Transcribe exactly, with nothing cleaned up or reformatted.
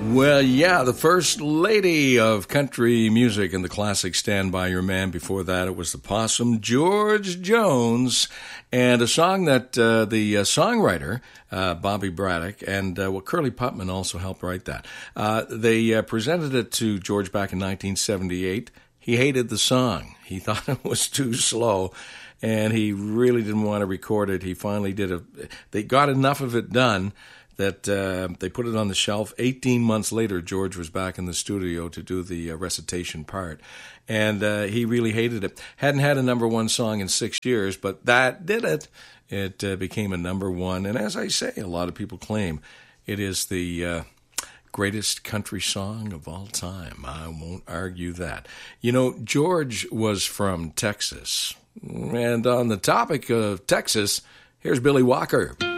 Well, yeah, the first lady of country music and the classic Stand By Your Man. Before that, it was the Possum, George Jones, and a song that uh, the uh, songwriter, uh, Bobby Braddock, and uh, well, Curly Putman also helped write that. Uh, they uh, presented it to George back in nineteen seventy-eight. He hated the song. He thought it was too slow, and he really didn't want to record it. He finally did a. They got enough of it done that uh, they put it on the shelf. eighteen months later, George was back in the studio to do the uh, recitation part, and uh, he really hated it. Hadn't had a number one song in six years, but that did it. It uh, became a number one, and as I say, a lot of people claim it is the uh, greatest country song of all time. I won't argue that. You know, George was from Texas, and on the topic of Texas, here's Billy Walker.